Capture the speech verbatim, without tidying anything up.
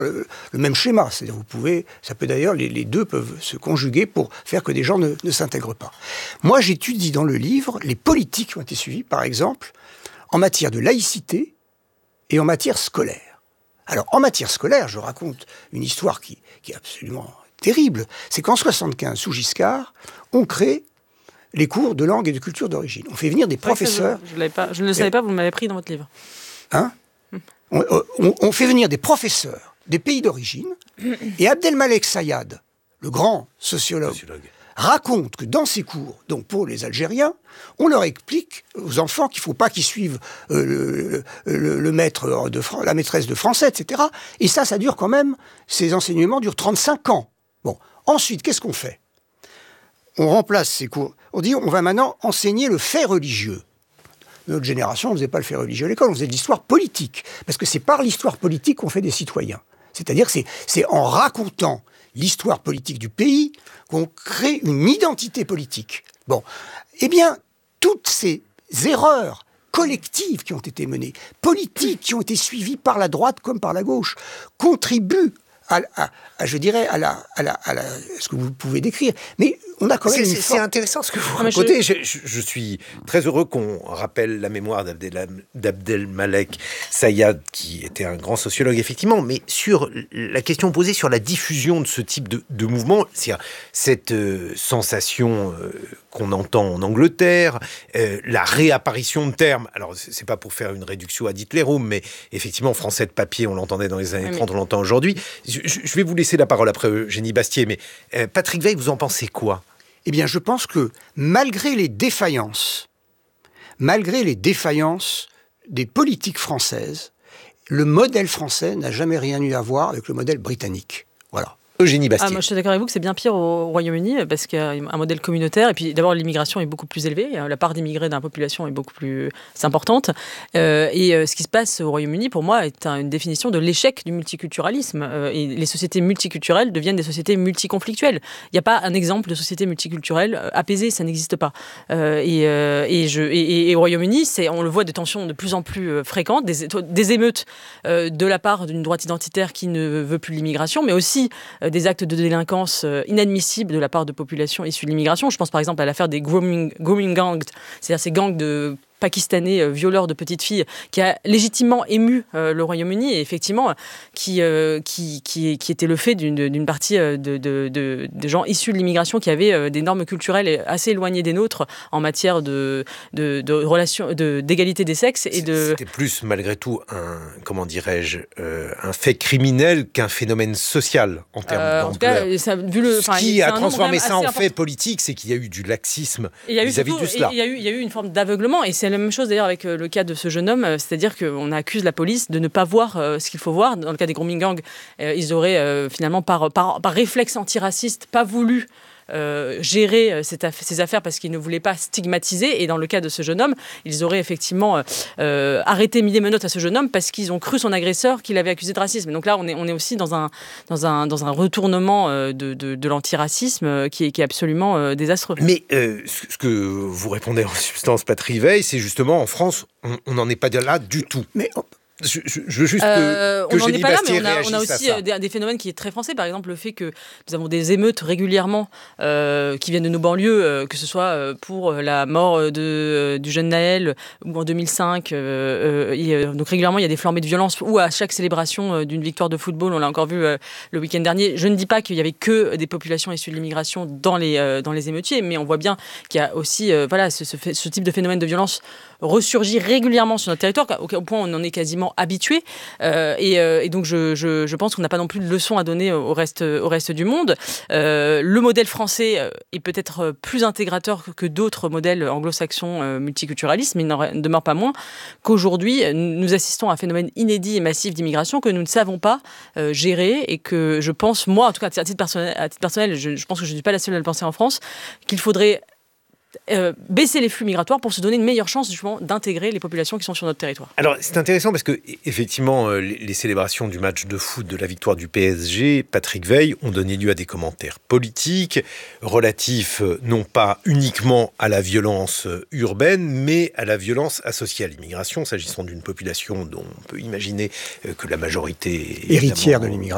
le, le même schéma. C'est-à-dire vous pouvez, ça peut d'ailleurs, les, les deux peuvent se conjuguer pour faire que des gens ne, ne s'intègrent pas. Moi, j'étudie dans le livre les politiques qui ont été suivies, par exemple, en matière de laïcité et en matière scolaire. Alors, en matière scolaire, je raconte une histoire qui, qui est absolument terrible. C'est qu'en soixante-quinze, sous Giscard, on crée les cours de langue et de culture d'origine. On fait venir des professeurs... Je, je, pas, je ne le savais pas, vous m'avez pris dans votre livre. Hein on, on, on fait venir des professeurs des pays d'origine, et Abdelmalek Sayad, le grand sociologue, sociologue, raconte que dans ses cours, donc pour les Algériens, on leur explique aux enfants qu'il ne faut pas qu'ils suivent euh, le, le, le maître de la maîtresse de français, et cetera. Et ça, ça dure quand même, ces enseignements durent trente-cinq ans. Bon, ensuite, qu'est-ce qu'on fait? On remplace ces cours. On dit, on va maintenant enseigner le fait religieux. Notre génération, on ne faisait pas le fait religieux à l'école, on faisait de l'histoire politique. Parce que c'est par l'histoire politique qu'on fait des citoyens. C'est-à-dire que c'est, c'est en racontant l'histoire politique du pays qu'on crée une identité politique. Bon, eh bien, toutes ces erreurs collectives qui ont été menées, politiques qui ont été suivies par la droite comme par la gauche, contribuent à, à, à je dirais, à, la, à, la, à la, ce que vous pouvez décrire. Mais on a quand même c'est, une c'est, forme... c'est intéressant ce que vous racontez. Je... Je, je suis très heureux qu'on rappelle la mémoire d'Abdel, d'Abdelmalek Sayad, qui était un grand sociologue, effectivement. Mais sur la question posée sur la diffusion de ce type de, de mouvement, c'est-à-dire cette euh, sensation euh, qu'on entend en Angleterre, euh, la réapparition de termes. Alors, c'est pas pour faire une réduction ad Hitlerum, mais effectivement, français de papier, on l'entendait dans les années oui, trente, mais... on l'entend aujourd'hui. Je, je vais vous laisser la parole après Eugénie Bastier, mais euh, Patrick Weil, vous en pensez quoi? Eh bien, je pense que malgré les défaillances, malgré les défaillances des politiques françaises, le modèle français n'a jamais rien eu à voir avec le modèle britannique. Voilà. Eugénie Bastier. Ah, moi, je suis d'accord avec vous que c'est bien pire au Royaume-Uni parce qu'il y a un modèle communautaire et puis d'abord l'immigration est beaucoup plus élevée, la part d'immigrés dans la population est beaucoup plus importante euh, et euh, ce qui se passe au Royaume-Uni pour moi est un, une définition de l'échec du multiculturalisme euh, et les sociétés multiculturelles deviennent des sociétés multiconflictuelles. Il n'y a pas un exemple de société multiculturelle euh, apaisée, ça n'existe pas. Euh, et, euh, et, je, et, et au Royaume-Uni, c'est, on le voit des tensions de plus en plus euh, fréquentes, des, des émeutes euh, de la part d'une droite identitaire qui ne veut plus l'immigration, mais aussi euh, des actes de délinquance inadmissibles de la part de populations issues de l'immigration. Je pense par exemple à l'affaire des grooming, grooming gangs, c'est-à-dire ces gangs de pakistanais euh, violeurs de petites filles qui a légitimement ému euh, le Royaume-Uni et effectivement qui, euh, qui, qui, qui était le fait d'une, d'une partie euh, de, de, de, de gens issus de l'immigration qui avaient euh, des normes culturelles assez éloignées des nôtres en matière de, de, de relations, de, d'égalité des sexes. Et de... C'était plus malgré tout un, comment dirais-je, euh, un fait criminel qu'un phénomène social en termes euh, d'ampleur. En tout cas, ça, vu le, Ce qui a transformé ça en fait politique, c'est qu'il y a eu du laxisme vis-à-vis de cela. Il y a eu, il y a eu une forme d'aveuglement et c'est la même chose d'ailleurs avec le cas de ce jeune homme, c'est-à-dire qu'on accuse la police de ne pas voir euh, ce qu'il faut voir. Dans le cas des grooming gangs, euh, ils auraient euh, finalement par, par, par réflexe antiraciste pas voulu Euh, gérer cette aff- ces affaires parce qu'ils ne voulaient pas stigmatiser. Et dans le cas de ce jeune homme, ils auraient effectivement euh, arrêté mille et menottes à ce jeune homme parce qu'ils ont cru son agresseur qu'il avait accusé de racisme. Donc là, on est, on est aussi dans un, dans un, dans un retournement euh, de, de, de l'antiracisme euh, qui, est, qui est absolument euh, désastreux. Mais euh, ce que vous répondez en substance, Patrick Weil, c'est justement en France, on n'en est pas là du tout. Mais oh. Je, je, je veux juste euh, que, que Eugénie Bastier on, a, on a aussi des, des phénomènes qui sont très français. Par exemple, le fait que nous avons des émeutes régulièrement euh, qui viennent de nos banlieues, euh, que ce soit pour la mort de, du jeune Naël ou en deux mille cinq. Euh, et, donc régulièrement, il y a des flambées de violence ou à chaque célébration d'une victoire de football. On l'a encore vu euh, le week-end dernier. Je ne dis pas qu'il y avait que des populations issues de l'immigration dans les, euh, dans les émeutiers, mais on voit bien qu'il y a aussi euh, voilà, ce, ce, ce type de phénomène de violence ressurgit régulièrement sur notre territoire, au, au point où on en est quasiment habitué. Euh, et, euh, et donc, je, je, je pense qu'on n'a pas non plus de leçons à donner au reste, au reste du monde. Euh, le modèle français est peut-être plus intégrateur que d'autres modèles anglo-saxons euh, multiculturalistes, mais il n'en demeure pas moins qu'aujourd'hui, nous assistons à un phénomène inédit et massif d'immigration que nous ne savons pas euh, gérer et que je pense, moi, en tout cas, à titre personnel, à titre personnel je, je pense que je ne suis pas la seule à le penser en France, qu'il faudrait Euh, baisser les flux migratoires pour se donner une meilleure chance justement d'intégrer les populations qui sont sur notre territoire. Alors c'est intéressant parce que effectivement euh, les, les célébrations du match de foot de la victoire du P S G, Patrick Weil, ont donné lieu à des commentaires politiques relatifs euh, non pas uniquement à la violence euh, urbaine mais à la violence associée à l'immigration, s'agissant d'une population dont on peut imaginer euh, que la majorité est héritière de l'immigration.